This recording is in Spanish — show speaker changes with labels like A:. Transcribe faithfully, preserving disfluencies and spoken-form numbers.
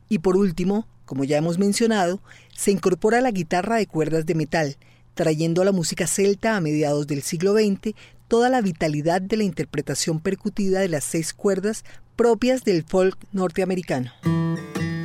A: Y por último, como ya hemos mencionado, se incorpora la guitarra de cuerdas de metal, trayendo a la música celta a mediados del siglo veinte toda la vitalidad de la interpretación percutida de las seis cuerdas propias del folk norteamericano.